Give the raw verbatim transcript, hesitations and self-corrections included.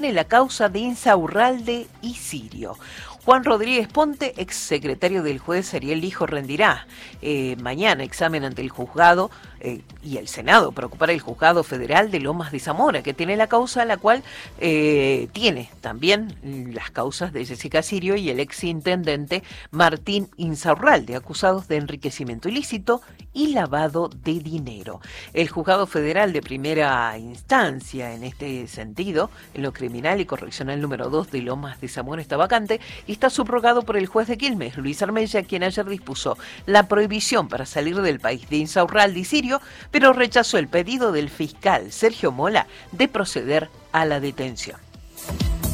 de la causa de Insaurralde y Sirio. Juan Rodríguez Ponte, ex secretario del juez Ariel Lijo, rendirá eh, mañana examen ante el juzgado eh, y el Senado para ocupar el juzgado federal de Lomas de Zamora, que tiene la causa, la cual eh, tiene también las causas de Jessica Sirio y el ex intendente Martín Insaurralde, acusados de enriquecimiento ilícito y lavado de dinero. El juzgado federal de primera instancia, en este sentido, en lo criminal y correccional número dos de Lomas de Zamora, está vacante y está subrogado por el juez de Quilmes, Luis Armella, quien ayer dispuso la prohibición para salir del país de Insaurralde y Sirio, pero rechazó el pedido del fiscal Sergio Mola de proceder a la detención.